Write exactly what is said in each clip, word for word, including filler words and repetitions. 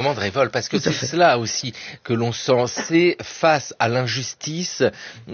moment de révolte, parce que c'est cela aussi que l'on sent, c'est face à l'injustice,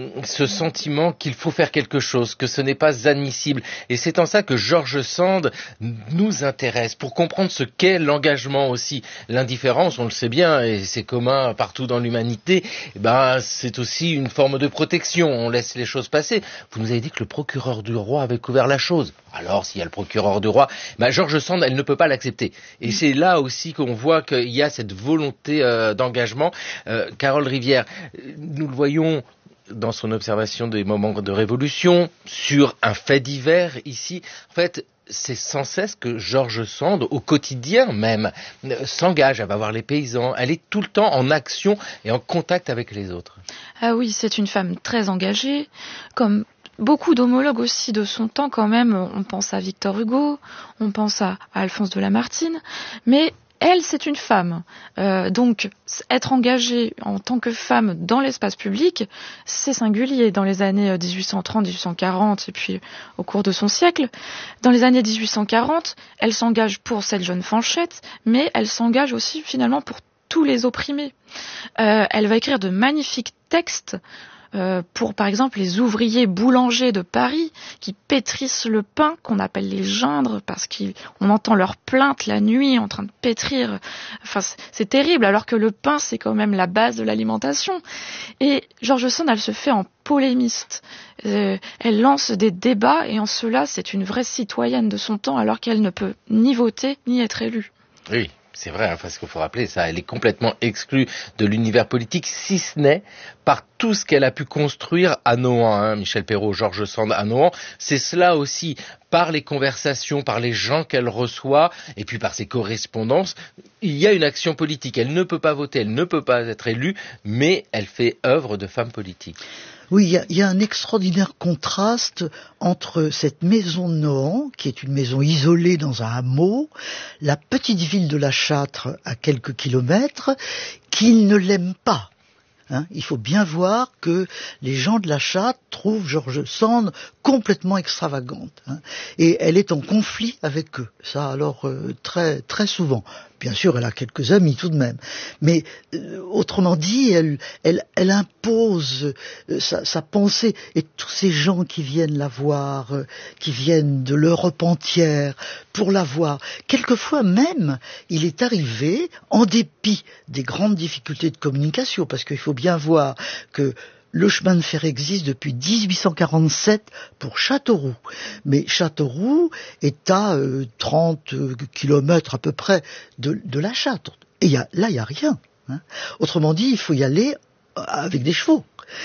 ce sentiment qu'il faut faire quelque chose, que ce n'est pas admissible. Et c'est en ça que George Sand nous intéresse, pour comprendre ce qu'est l'engagement aussi. L'indifférence, on le sait bien, et c'est commun partout dans l'humanité, eh ben, c'est aussi une forme de protection, on laisse les choses passer. Vous nous avez dit que le procureur du roi avait couvert la chose. Alors, s'il y a le procureur du roi, ben, George Sand, elle ne peut pas l'accepter. Et c'est là aussi qu'on voit qu'il y a cette volonté euh, d'engagement. Euh, Carole Rivière, nous le voyons dans son observation des moments de révolution, sur un fait divers ici. En fait, c'est sans cesse que George Sand, au quotidien même, s'engage, elle va voir les paysans, elle est tout le temps en action et en contact avec les autres. Ah oui, c'est une femme très engagée, comme beaucoup d'homologues aussi de son temps quand même. On pense à Victor Hugo, on pense à, à Alphonse de Lamartine, mais elle, c'est une femme. Euh, donc, être engagée en tant que femme dans l'espace public, c'est singulier dans les années dix-huit cent trente, dix-huit cent quarante et puis au cours de son siècle. Dans les années dix-huit cent quarante, elle s'engage pour cette jeune Fanchette, mais elle s'engage aussi finalement pour tous les opprimés. Euh, elle va écrire de magnifiques textes Euh, pour par exemple les ouvriers boulangers de Paris qui pétrissent le pain, qu'on appelle les geindres, parce qu'on entend leurs plaintes la nuit en train de pétrir. Enfin, c'est, c'est terrible, alors que le pain, c'est quand même la base de l'alimentation. Et George Sand, elle se fait en polémiste. Euh, elle lance des débats, et en cela, c'est une vraie citoyenne de son temps, alors qu'elle ne peut ni voter, ni être élue. Oui. C'est vrai, hein, parce qu'il faut rappeler ça, elle est complètement exclue de l'univers politique, si ce n'est par tout ce qu'elle a pu construire à Nohant, hein, Michel Perrault, George Sand à Nohant. C'est cela aussi, par les conversations, par les gens qu'elle reçoit, et puis par ses correspondances, il y a une action politique. Elle ne peut pas voter, elle ne peut pas être élue, mais elle fait œuvre de femme politique. Oui, il y a, il y a un extraordinaire contraste entre cette maison de Nohant, qui est une maison isolée dans un hameau, la petite ville de La Châtre à quelques kilomètres, qui ne l'aime pas. Hein, il faut bien voir que les gens de La Châtre trouvent George Sand complètement extravagante. Hein, et elle est en conflit avec eux. Ça, alors, euh, très, très souvent. Bien sûr, elle a quelques amis tout de même. Mais, euh, autrement dit, elle, elle, elle impose euh, sa, sa pensée. Et tous ces gens qui viennent la voir, euh, qui viennent de l'Europe entière pour la voir. Quelquefois même, il est arrivé, en dépit des grandes difficultés de communication, parce qu'il faut bien voir que le chemin de fer existe depuis dix-huit cent quarante-sept pour Châteauroux. Mais Châteauroux est à euh, trente kilomètres à peu près de, de La Châtre. Et y a, là, il n'y a rien. Hein. Autrement dit, il faut y aller avec des chevaux.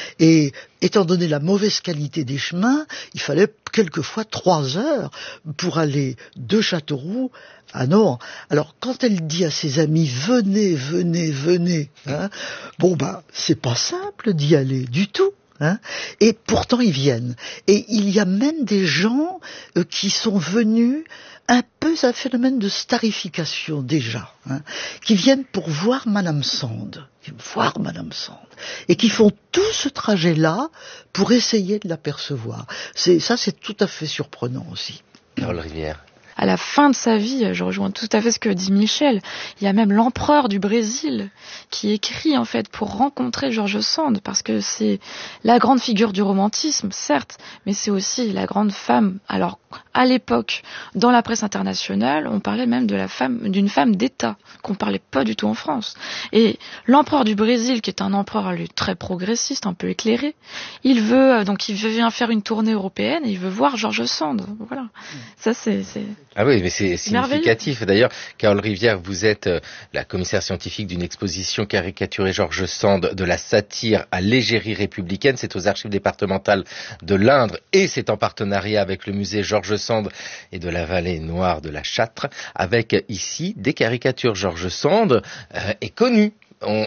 Et étant donné la mauvaise qualité des chemins, il fallait quelquefois trois heures pour aller de Châteauroux à Nohant. Alors quand elle dit à ses amis venez, venez, venez, hein, bon bah c'est pas simple d'y aller du tout. Hein, et pourtant ils viennent. Et il y a même des gens euh, qui sont venus un peu, c'est un phénomène de starification déjà, hein, qui viennent pour voir Madame Sand, voir Madame Sand, et qui font tout ce trajet-là pour essayer de l'apercevoir. C'est, ça, c'est tout à fait surprenant aussi. Carole Rivière. À la fin de sa vie, je rejoins tout à fait ce que dit Michel, il y a même l'empereur du Brésil qui écrit en fait pour rencontrer George Sand, parce que c'est la grande figure du romantisme, certes, mais c'est aussi la grande femme. Alors, à l'époque, dans la presse internationale, on parlait même de la femme, d'une femme d'État, qu'on parlait pas du tout en France. Et l'empereur du Brésil, qui est un empereur lui, très progressiste, un peu éclairé, il veut, donc il vient faire une tournée européenne et il veut voir George Sand. Voilà. Ça, c'est, c'est... Ah oui, mais c'est significatif. Merveilleux. D'ailleurs, Carole Rivière, vous êtes euh, la commissaire scientifique d'une exposition caricaturée George Sand de la satire à l'égérie républicaine. C'est aux archives départementales de l'Indre et c'est en partenariat avec le musée George Sand et de la vallée noire de la Châtre, avec ici des caricatures. George Sand euh, est connu. On...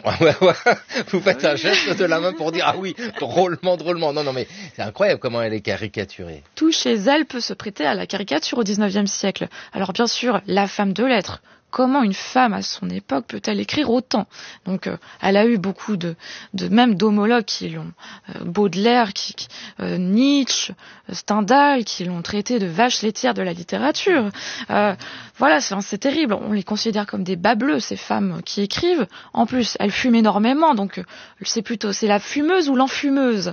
Vous faites un geste de la main pour dire ah oui, drôlement, drôlement. Non, non, mais c'est incroyable comment elle est caricaturée. Tout chez elle peut se prêter à la caricature au dix-neuvième siècle. Alors bien sûr, la femme de lettres, comment une femme à son époque peut-elle écrire autant? Donc, euh, elle a eu beaucoup de, de même d'homologues qui l'ont, euh, Baudelaire, qui, qui, euh, Nietzsche, Stendhal, qui l'ont traité de vache laitière de la littérature. Euh, voilà, c'est, c'est terrible. On les considère comme des bas-bleus, ces femmes qui écrivent. En plus, elles fument énormément, donc c'est plutôt c'est la fumeuse ou l'enfumeuse.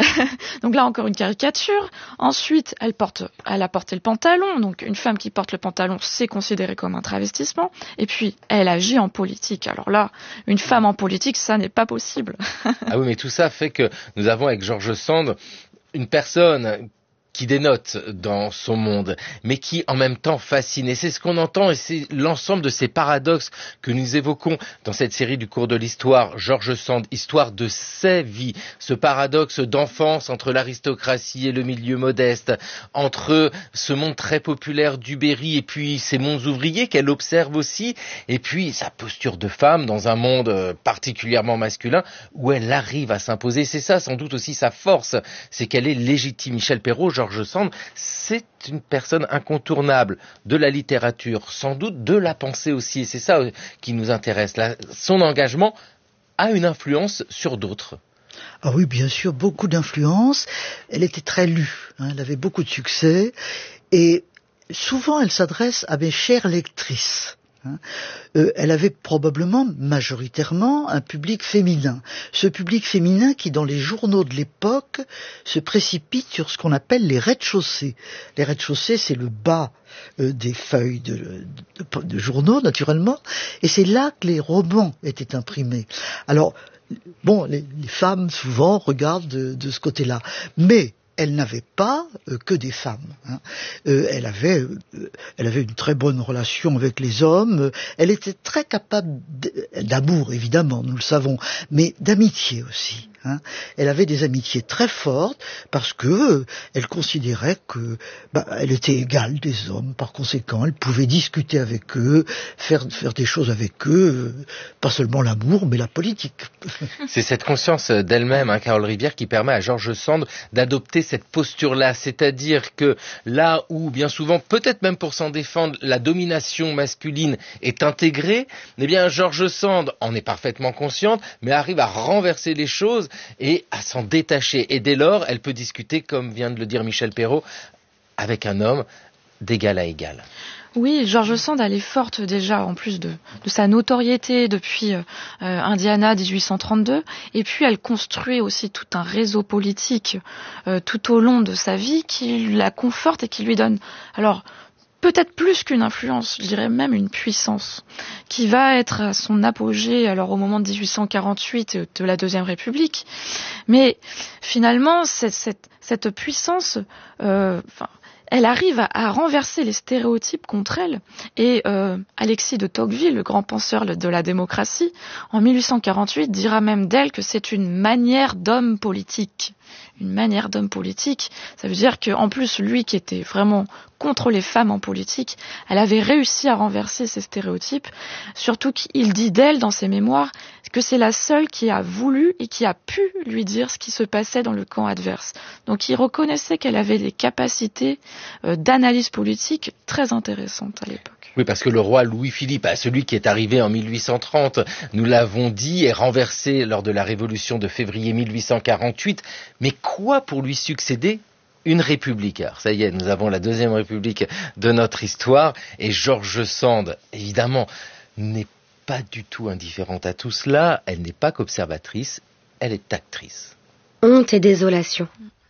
Donc là encore une caricature. Ensuite, elle porte, elle a porté le pantalon. Donc une femme qui porte le pantalon, c'est considéré comme un travestissement. Et puis elle agit en politique. Alors là, une femme en politique, ça n'est pas possible. Ah oui, mais tout ça fait que nous avons avec George Sand une personne qui dénote dans son monde, mais qui en même temps fascine. Et c'est ce qu'on entend, et c'est l'ensemble de ces paradoxes que nous évoquons dans cette série du cours de l'histoire, George Sand, histoire de ses vies. Ce paradoxe d'enfance entre l'aristocratie et le milieu modeste, entre ce monde très populaire du Berry et puis ces mondes ouvriers qu'elle observe aussi, et puis sa posture de femme dans un monde particulièrement masculin où elle arrive à s'imposer. C'est ça sans doute aussi sa force, c'est qu'elle est légitime. Michel Perrault, George Sand, c'est une personne incontournable de la littérature, sans doute de la pensée aussi, et c'est ça qui nous intéresse. Là, son engagement a une influence sur d'autres. Ah oui, bien sûr, beaucoup d'influence. Elle était très lue, hein, elle avait beaucoup de succès, et souvent elle s'adresse à mes chères lectrices. Euh, elle avait probablement majoritairement un public féminin. Ce public féminin qui, dans les journaux de l'époque, se précipite sur ce qu'on appelle les rez-de-chaussée. Les rez-de-chaussée, c'est le bas euh, des feuilles de, de, de journaux, naturellement, et c'est là que les romans étaient imprimés. Alors, bon, les, les femmes, souvent, regardent de, de ce côté-là. Mais elle n'avait pas euh, que des femmes. Hein. Euh, elle avait, euh, elle avait une très bonne relation avec les hommes. Elle était très capable d'amour, évidemment, nous le savons, mais d'amitié aussi. Hein. Elle avait des amitiés très fortes parce que euh, elle considérait que bah, elle était égale des hommes. Par conséquent, elle pouvait discuter avec eux, faire faire des choses avec eux, euh, pas seulement l'amour, mais la politique. C'est cette conscience d'elle-même, hein, Carole Rivière, qui permet à George Sand d'adopter cette posture-là, c'est-à-dire que là où, bien souvent, peut-être même pour s'en défendre, la domination masculine est intégrée, eh bien, George Sand en est parfaitement consciente, mais arrive à renverser les choses et à s'en détacher. Et dès lors, elle peut discuter, comme vient de le dire Michel Perrault, avec un homme d'égal à égal. Oui, George Sand, elle est forte déjà, en plus de, de sa notoriété depuis euh, Indiana dix-huit cent trente-deux, et puis elle construit aussi tout un réseau politique euh, tout au long de sa vie qui la conforte et qui lui donne, alors peut-être plus qu'une influence, je dirais même une puissance, qui va être à son apogée alors au moment de dix-huit cent quarante-huit de la Deuxième République. Mais finalement, cette, cette, cette puissance, euh, enfin, elle arrive à, à renverser les stéréotypes contre elle. Et euh, Alexis de Tocqueville, le grand penseur de la démocratie, en dix-huit cent quarante-huit, dira même d'elle que c'est une manière d'homme politique. Une manière d'homme politique, ça veut dire qu'en plus, lui qui était vraiment contre les femmes en politique, elle avait réussi à renverser ces stéréotypes, surtout qu'il dit d'elle dans ses mémoires que c'est la seule qui a voulu et qui a pu lui dire ce qui se passait dans le camp adverse. Donc il reconnaissait qu'elle avait des capacités euh, d'analyse politique très intéressantes à l'époque. Oui, parce que le roi Louis-Philippe, celui qui est arrivé en mille huit cent trente, nous l'avons dit, est renversé lors de la révolution de février mille huit cent quarante-huit. Mais quoi pour lui succéder? Une république. Alors ça y est, nous avons la deuxième république de notre histoire, et George Sand, évidemment, n'est pas du tout indifférente à tout cela. Elle n'est pas qu'observatrice, elle est actrice. Honte et désolation.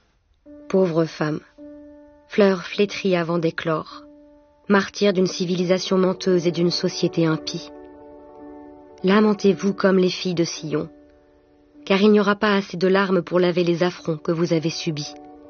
Pauvre femme, fleur flétrie avant d'éclore, martyr d'une civilisation menteuse et d'une société impie. Lamentez-vous comme les filles de Sion, car il n'y aura pas assez de larmes pour laver les affronts que vous avez subis.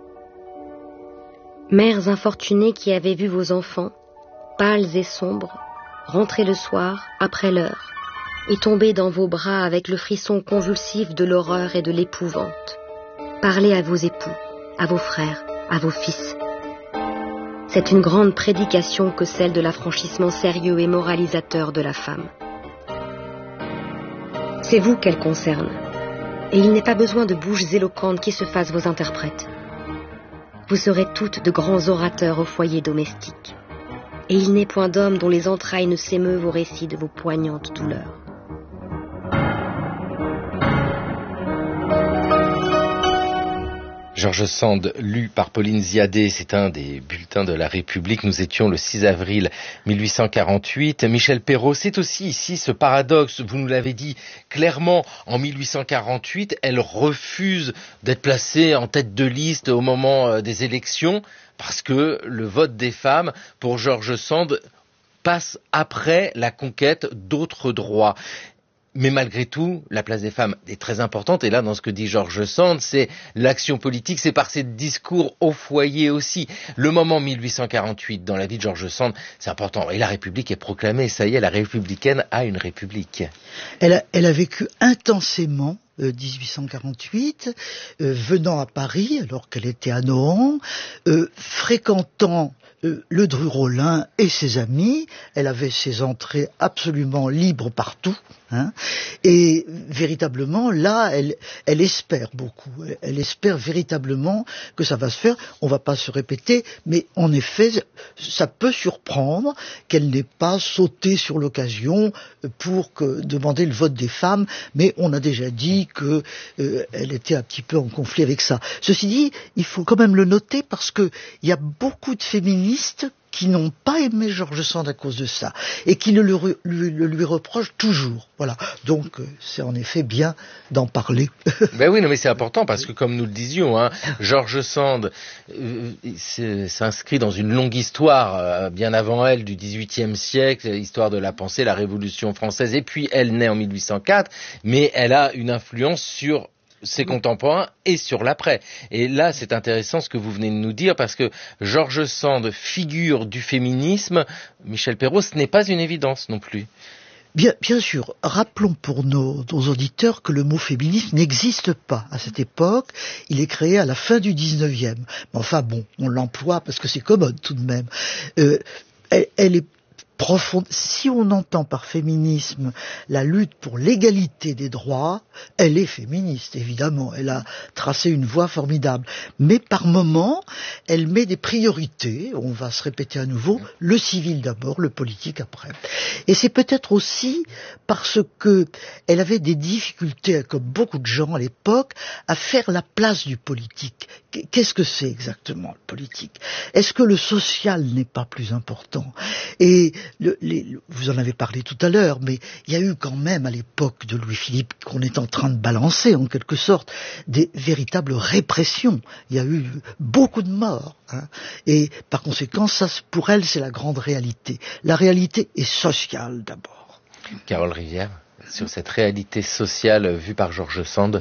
Mères infortunées qui avez vu vos enfants, pâles et sombres, rentrer le soir, après l'heure, et tomber dans vos bras avec le frisson convulsif de l'horreur et de l'épouvante. Parlez à vos époux, à vos frères, à vos fils. C'est une grande prédication que celle de l'affranchissement sérieux et moralisateur de la femme. C'est vous qu'elle concerne, et il n'est pas besoin de bouches éloquentes qui se fassent vos interprètes. Vous serez toutes de grands orateurs au foyer domestique. Et il n'est point d'homme dont les entrailles ne s'émeuvent au récit de vos poignantes douleurs. George Sand, lu par Pauline Ziadé, c'est un des bulletins de la République. Nous étions le six avril mille huit cent quarante-huit. Michel Perrault, c'est aussi ici ce paradoxe, vous nous l'avez dit clairement, en mille huit cent quarante-huit, elle refuse d'être placée en tête de liste au moment des élections, parce que le vote des femmes, pour George Sand, passe après la conquête d'autres droits. Mais malgré tout, la place des femmes est très importante. Et là, dans ce que dit George Sand, c'est l'action politique, c'est par ses discours au foyer aussi. Le moment mille huit cent quarante-huit, dans la vie de George Sand, c'est important. Et la République est proclamée. Ça y est, la républicaine a une République. Elle a, elle a vécu intensément Euh, dix-huit cent quarante-huit, euh, venant à Paris alors qu'elle était à Nohant, euh, fréquentant euh, le Dru-Rollin et ses amis. Elle avait ses entrées absolument libres partout, hein, et véritablement là, elle, elle espère beaucoup. Elle, elle espère véritablement que ça va se faire. On va pas se répéter, mais en effet, ça peut surprendre qu'elle n'ait pas sauté sur l'occasion pour que, demander le vote des femmes, mais on a déjà dit que euh, elle était un petit peu en conflit avec ça. Ceci dit, il faut quand même le noter parce que il y a beaucoup de féministes qui n'ont pas aimé George Sand à cause de ça et qui le lui, lui, le lui reprochent toujours. Voilà. Donc euh, c'est en effet bien d'en parler. Ben oui, non, mais c'est important parce que comme nous le disions, hein, George Sand euh, s'inscrit dans une longue histoire euh, bien avant elle du dix-huitième siècle, histoire de la pensée, la Révolution française, et puis elle naît en mille huit cent quatre, mais elle a une influence sur ses contemporains et sur l'après. Et là, c'est intéressant ce que vous venez de nous dire, parce que George Sand, figure du féminisme, Michel Perrault, ce n'est pas une évidence non plus. Bien, bien sûr, rappelons pour nos, nos auditeurs que le mot féminisme n'existe pas à cette époque. Il est créé à la fin du dix-neuvième. Mais enfin bon, on l'emploie parce que c'est commode tout de même. Euh, elle, elle est profonde. Si on entend par féminisme la lutte pour l'égalité des droits, elle est féministe, évidemment. Elle a tracé une voie formidable. Mais par moments, elle met des priorités, on va se répéter à nouveau, le civil d'abord, le politique après. Et c'est peut-être aussi parce que elle avait des difficultés, comme beaucoup de gens à l'époque, à faire la place du politique. Qu'est-ce que c'est exactement le politique? Est-ce que le social n'est pas plus important? Et le, les, vous en avez parlé tout à l'heure, mais il y a eu quand même à l'époque de Louis-Philippe, qu'on est en train de balancer en quelque sorte, des véritables répressions. Il y a eu beaucoup de morts, hein, et par conséquent, ça pour elle c'est la grande réalité. La réalité est sociale d'abord. Carole Rivière, sur cette réalité sociale vue par George Sand.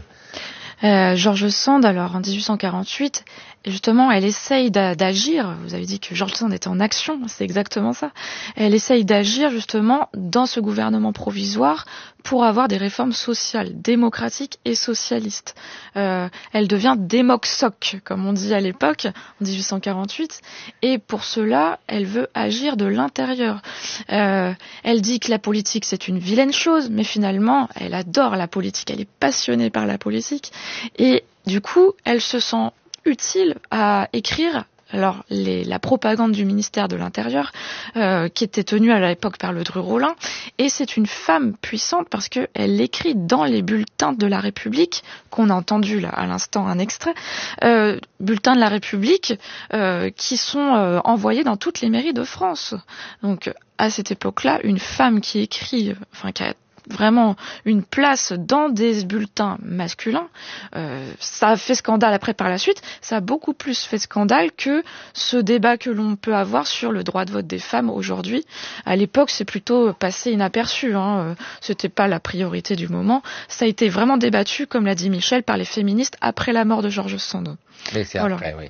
Euh, George Sand, alors en dix-huit cent quarante-huit, justement, elle essaye d'agir. Vous avez dit que George Sand était en action, c'est exactement ça. Elle essaye d'agir justement dans ce gouvernement provisoire pour avoir des réformes sociales, démocratiques et socialistes. Euh, elle devient démoc-soc, comme on dit à l'époque, en dix-huit cent quarante-huit, et pour cela, elle veut agir de l'intérieur. Euh, elle dit que la politique, c'est une vilaine chose, mais finalement, elle adore la politique, elle est passionnée par la politique, et du coup, elle se sent utile à écrire alors les, la propagande du ministère de l'Intérieur, euh, qui était tenue à l'époque par le Dru-Rollin, et c'est une femme puissante parce qu'elle écrit dans les bulletins de la République, qu'on a entendu là à l'instant un extrait, euh, bulletins de la République euh, qui sont euh, envoyés dans toutes les mairies de France. Donc à cette époque-là, une femme qui écrit, enfin qui a vraiment une place dans des bulletins masculins, euh, ça a fait scandale après par la suite, ça a beaucoup plus fait scandale que ce débat que l'on peut avoir sur le droit de vote des femmes aujourd'hui. À l'époque, c'est plutôt passé inaperçu, hein, c'était pas la priorité du moment. Ça a été vraiment débattu, comme l'a dit Michel, par les féministes après la mort de George Sand. Mais c'est voilà. Après, oui.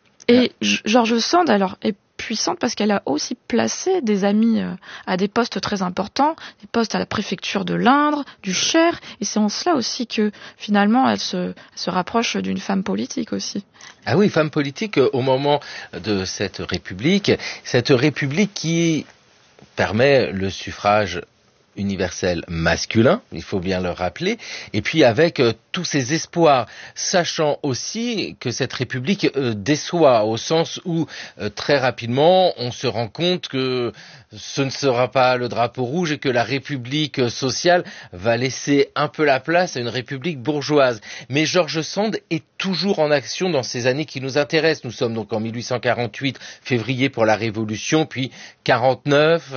Et George Sand, alors, est puissante parce qu'elle a aussi placé des amis à des postes très importants, des postes à la préfecture de l'Indre, du Cher, et c'est en cela aussi que finalement elle se, elle se rapproche d'une femme politique aussi. Ah oui, femme politique au moment de cette République, cette République qui permet le suffrage universel masculin, il faut bien le rappeler, et puis avec euh, tous ces espoirs, sachant aussi que cette République euh, déçoit, au sens où euh, très rapidement on se rend compte que ce ne sera pas le drapeau rouge et que la République sociale va laisser un peu la place à une République bourgeoise. Mais George Sand est toujours en action dans ces années qui nous intéressent. Nous sommes donc en mille huit cent quarante-huit, février pour la Révolution, puis quarante-neuf,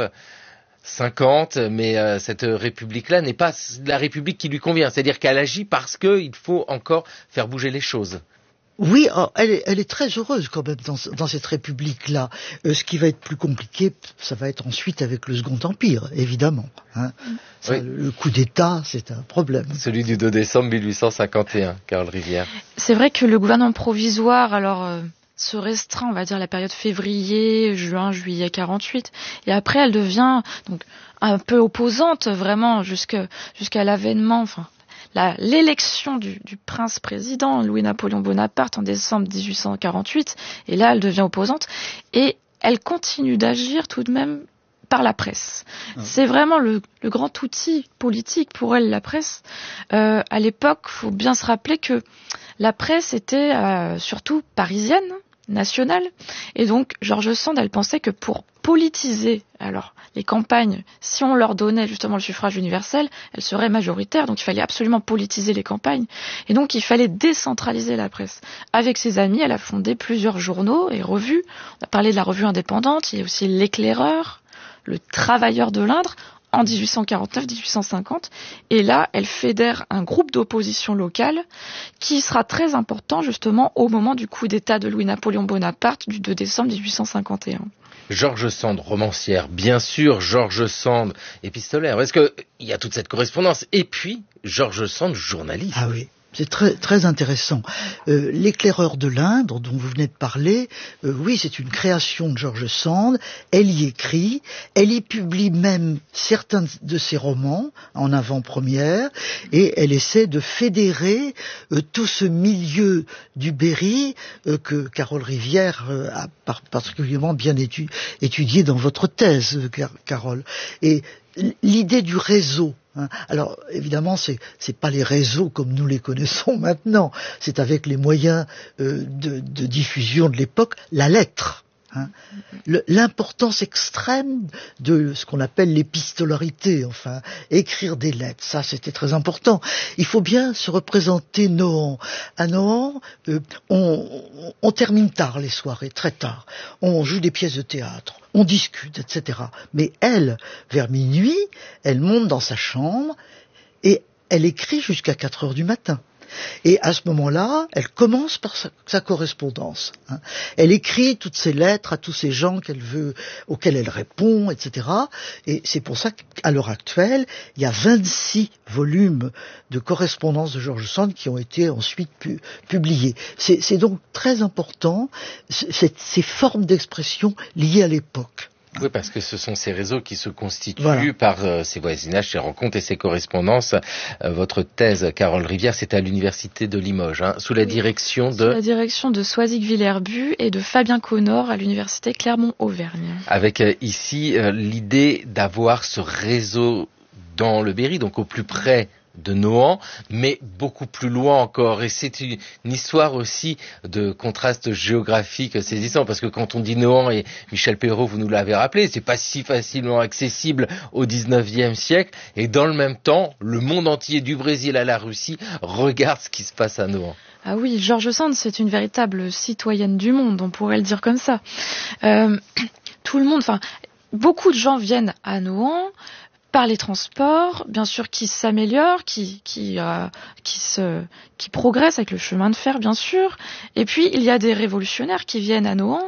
cinquante, mais euh, cette République-là n'est pas la République qui lui convient. C'est-à-dire qu'elle agit parce qu'il faut encore faire bouger les choses. Oui, oh, elle, est, elle est très heureuse quand même dans, dans cette République-là. Euh, ce qui va être plus compliqué, ça va être ensuite avec le Second Empire, évidemment. Hein. Ça, oui. Le coup d'État, c'est un problème. Celui du deux décembre mille huit cent cinquante et un, Carole Rivière. C'est vrai que le gouvernement provisoire, alors... Euh... se restreint, on va dire, la période février, juin, juillet quarante-huit. Et après, elle devient donc un peu opposante, vraiment, jusqu'à, jusqu'à l'avènement, enfin, la, l'élection du, du prince-président Louis-Napoléon Bonaparte en décembre dix-huit cent quarante-huit. Et là, elle devient opposante. Et elle continue d'agir tout de même par la presse. Mmh. C'est vraiment le, le grand outil politique pour elle, la presse. Euh, à l'époque, il faut bien se rappeler que la presse était euh, surtout parisienne, nationale, et donc George Sand, elle pensait que pour politiser alors les campagnes, si on leur donnait justement le suffrage universel, elles seraient majoritaires, donc il fallait absolument politiser les campagnes, et donc il fallait décentraliser la presse. Avec ses amis, elle a fondé plusieurs journaux et revues. On a parlé de la revue indépendante, il y a aussi l'Éclaireur, le Travailleur de l'Indre, en dix-huit cent quarante-neuf dix-huit cent cinquante, et là, elle fédère un groupe d'opposition locale qui sera très important justement au moment du coup d'État de Louis-Napoléon Bonaparte du deux décembre dix-huit cent cinquante et un. George Sand, romancière, bien sûr, George Sand, épistolaire, parce que il y a toute cette correspondance, et puis George Sand, journaliste. Ah oui. C'est très très intéressant. Euh, L'Éclaireur de l'Indre, dont vous venez de parler, euh, oui, c'est une création de George Sand. Elle y écrit, elle y publie même certains de ses romans en avant-première, et elle essaie de fédérer euh, tout ce milieu du Berry euh, que Carole Rivière euh, a par- particulièrement bien étu- étudié dans votre thèse, Car- Carole. Et l'idée du réseau. Hein. Alors évidemment, c'est c'est pas les réseaux comme nous les connaissons maintenant. C'est avec les moyens euh, de, de diffusion de l'époque, la lettre. Hein. Le, l'importance extrême de ce qu'on appelle l'épistolarité, enfin, écrire des lettres, ça c'était très important. Il faut bien se représenter Nohant. À Nohant, euh, on, on, on termine tard les soirées, très tard. On joue des pièces de théâtre, on discute, et cetera. Mais elle, vers minuit, elle monte dans sa chambre et elle écrit jusqu'à quatre heures du matin. Et à ce moment-là, elle commence par sa, sa correspondance. Hein. Elle écrit toutes ses lettres à tous ces gens qu'elle veut, auxquels elle répond, et cetera. Et c'est pour ça qu'à l'heure actuelle, il y a vingt-six volumes de correspondance de George Sand qui ont été ensuite pu, publiés. C'est, c'est donc très important, c'est, ces formes d'expression liées à l'époque. Oui, parce que ce sont ces réseaux qui se constituent voilà. par euh, ces voisinages, ces rencontres et ces correspondances. Euh, votre thèse, Carole Rivière, c'est à l'université de Limoges, hein, sous la oui. direction de... Sous la direction de Soisic Villerbu et de Fabien Connor à l'université Clermont-Auvergne. Avec euh, ici euh, l'idée d'avoir ce réseau dans le Berry, donc au plus près de Nohant, mais beaucoup plus loin encore. Et c'est une, une histoire aussi de contraste géographique saisissant, parce que quand on dit Nohant, et Michel Perrault, vous nous l'avez rappelé, c'est pas si facilement accessible au dix-neuvième siècle, et dans le même temps, le monde entier, du Brésil à la Russie, regarde ce qui se passe à Nohant. Ah oui, George Sand, c'est une véritable citoyenne du monde, on pourrait le dire comme ça. Euh, tout le monde, enfin, beaucoup de gens viennent à Nohant, par les transports, bien sûr, qui s'améliorent, qui qui euh, qui se qui progressent avec le chemin de fer, bien sûr. Et puis il y a des révolutionnaires qui viennent à Nohant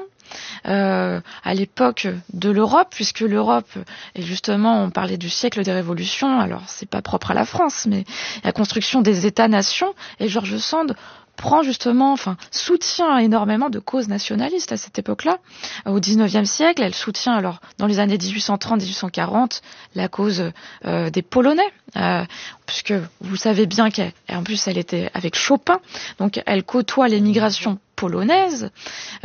euh, à l'époque de l'Europe, puisque l'Europe, et justement, on parlait du siècle des révolutions. Alors c'est pas propre à la France, mais la construction des États-nations. Et George Sand prend justement, enfin, soutient énormément de causes nationalistes à cette époque-là. Au dix-neuvième siècle, elle soutient, alors, dans les années dix-huit cent trente à dix-huit cent quarante, la cause euh, des Polonais, euh, puisque vous savez bien qu'en plus, elle était avec Chopin, donc elle côtoie l'émigration polonaise, euh,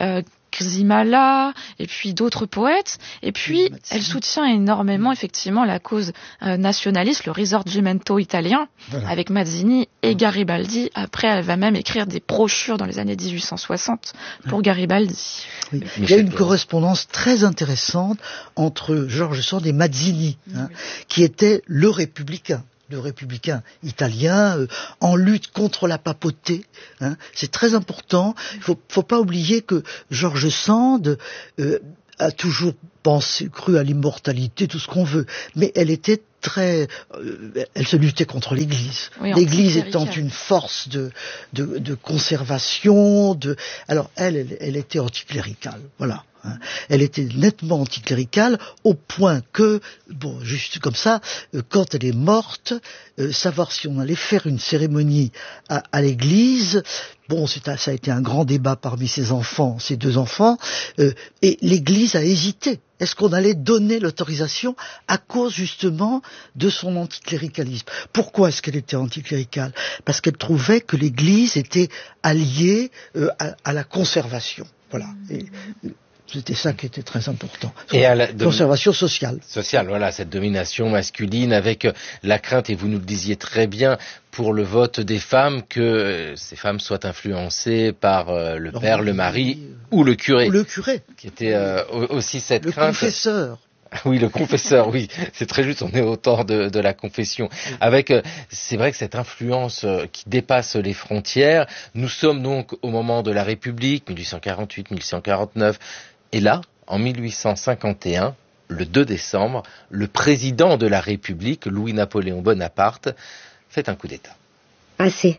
Grzimala, et puis d'autres poètes. Et puis, elle soutient énormément, effectivement, la cause euh, nationaliste, le risorgimento italien, voilà. Avec Mazzini et Garibaldi. Après, elle va même écrire des brochures dans les années dix-huit cent soixante pour Garibaldi. Oui. Il y a une correspondance très intéressante entre George Sand et Mazzini, hein, oui. qui était le républicain. Le républicain italien, euh, en lutte contre la papauté. Hein. C'est très important. Il faut, faut pas oublier que George Sand euh, a toujours pensé, cru à l'immortalité, tout ce qu'on veut. Mais elle était très... Euh, elle se luttait contre l'Église. Oui, L'Église étant une force de, de, de conservation. De... Alors, elle, elle, elle était anticléricale. Voilà. Elle était nettement anticléricale au point que, bon, juste comme ça, euh, quand elle est morte, euh, savoir si on allait faire une cérémonie à, à l'église, bon, c'est un, ça a été un grand débat parmi ses enfants, ses deux enfants, euh, et l'église a hésité. Est-ce qu'on allait donner l'autorisation à cause justement de son anticléricalisme? Pourquoi est-ce qu'elle était anticléricale? Parce qu'elle trouvait que l'église était alliée euh, à, à la conservation. Voilà. Et, c'était ça qui était très important. Et à la conservation sociale. Sociale, voilà, cette domination masculine avec la crainte, et vous nous le disiez très bien, pour le vote des femmes, que ces femmes soient influencées par euh, le Alors, père, le mari euh, ou le curé. Ou le curé. Qui était euh, aussi cette le crainte. Le confesseur. Oui, le confesseur, oui, c'est très juste, on est au temps de, de la confession. Avec, euh, c'est vrai que cette influence euh, qui dépasse les frontières, nous sommes donc au moment de la République, mille huit cent quarante-huit mille huit cent quarante-neuf, et là, en mille huit cent cinquante et un, le deux décembre, le président de la République, Louis-Napoléon Bonaparte, fait un coup d'État. Assez.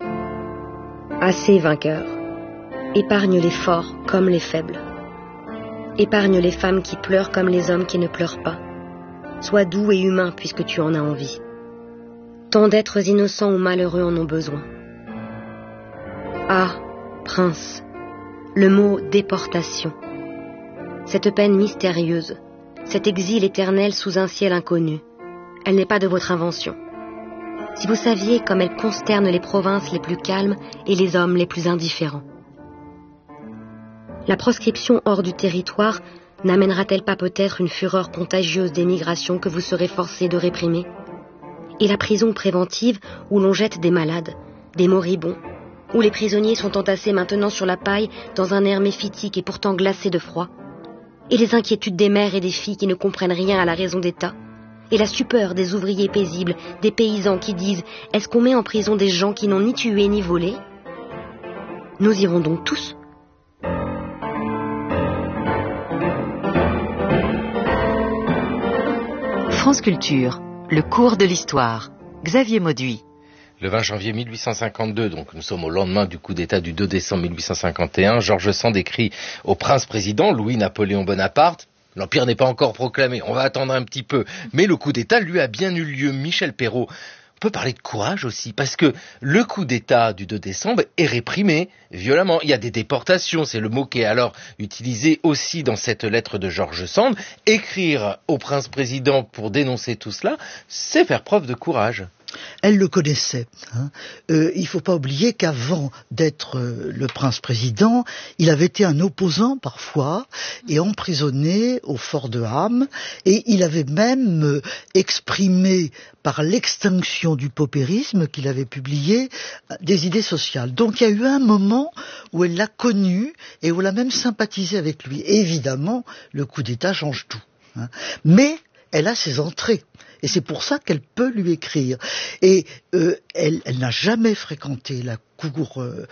Assez, vainqueur. Épargne les forts comme les faibles. Épargne les femmes qui pleurent comme les hommes qui ne pleurent pas. Sois doux et humain puisque tu en as envie. Tant d'êtres innocents ou malheureux en ont besoin. Ah, prince, le mot déportation. Cette peine mystérieuse, cet exil éternel sous un ciel inconnu, elle n'est pas de votre invention. Si vous saviez comme elle consterne les provinces les plus calmes et les hommes les plus indifférents. La proscription hors du territoire n'amènera-t-elle pas peut-être une fureur contagieuse d'émigration que vous serez forcés de réprimer? Et la prison préventive où l'on jette des malades, des moribonds, où les prisonniers sont entassés maintenant sur la paille dans un air méphitique et pourtant glacé de froid? Et les inquiétudes des mères et des filles qui ne comprennent rien à la raison d'État? Et la stupeur des ouvriers paisibles, des paysans qui disent « Est-ce qu'on met en prison des gens qui n'ont ni tué ni volé ?» Nous irons donc tous. France Culture, le cours de l'histoire. Xavier Mauduit. Le vingt janvier mille huit cent cinquante-deux, donc nous sommes au lendemain du coup d'État du deux décembre mille huit cent cinquante et un, George Sand écrit au prince-président Louis-Napoléon Bonaparte: l'Empire n'est pas encore proclamé, on va attendre un petit peu. Mais le coup d'État, lui, a bien eu lieu. Michel Perrault, on peut parler de courage aussi, parce que le coup d'État du deux décembre est réprimé violemment. Il y a des déportations, c'est le mot qui est alors utilisé aussi dans cette lettre de George Sand. Écrire au prince-président pour dénoncer tout cela, c'est faire preuve de courage. Elle le connaissait. Hein. Euh, il ne faut pas oublier qu'avant d'être euh, le prince-président, il avait été un opposant parfois et emprisonné au fort de Ham. Et il avait même euh, exprimé par l'extinction du paupérisme qu'il avait publié des idées sociales. Donc il y a eu un moment où elle l'a connu et où elle a même sympathisé avec lui. Et évidemment, le coup d'État change tout. Hein. Mais elle a ses entrées. Et c'est pour ça qu'elle peut lui écrire. Et euh, elle, elle n'a jamais fréquenté la cour euh,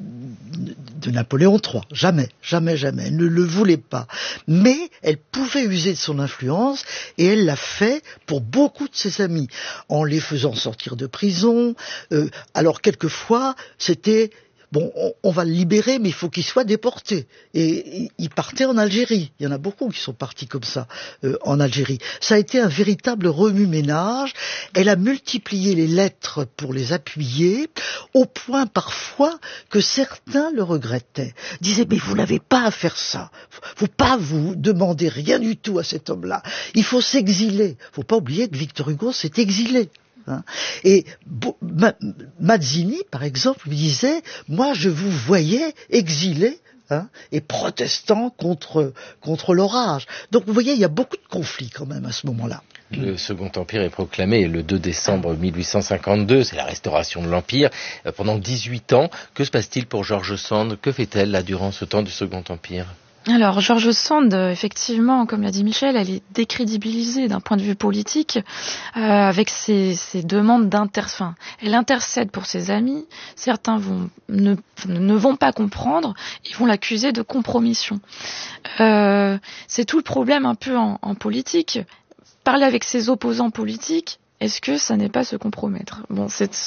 de Napoléon trois. Jamais, jamais, jamais. Elle ne le voulait pas. Mais elle pouvait user de son influence et elle l'a fait pour beaucoup de ses amis, en les faisant sortir de prison. Euh, alors quelquefois, c'était... Bon, on, on va le libérer, mais il faut qu'il soit déporté. Et il partait en Algérie. Il y en a beaucoup qui sont partis comme ça, euh, en Algérie. Ça a été un véritable remue-ménage. Elle a multiplié les lettres pour les appuyer, au point parfois que certains le regrettaient. Disaient, mais vous n'avez pas à faire ça. Faut pas vous demander rien du tout à cet homme-là. Il faut s'exiler. Faut pas oublier que Victor Hugo s'est exilé. Et Mazzini, par exemple, lui disait, moi je vous voyais exilé hein, et protestant contre, contre l'orage. Donc vous voyez, il y a beaucoup de conflits quand même à ce moment-là. Le Second Empire est proclamé le deux décembre mille huit cent cinquante-deux, c'est la restauration de l'Empire. Euh, pendant dix-huit ans, que se passe-t-il pour George Sand? Que fait-elle là durant ce temps du Second Empire? Alors, George Sand, effectivement, comme l'a dit Michel, elle est décrédibilisée d'un point de vue politique, euh, avec ses, ses demandes d'inter... Enfin, elle intercède pour ses amis. Certains vont, ne, ne vont pas comprendre, ils vont l'accuser de compromission. Euh, c'est tout le problème un peu en, en politique. Parler avec ses opposants politiques, est-ce que ça n'est pas se compromettre? Bon, c'est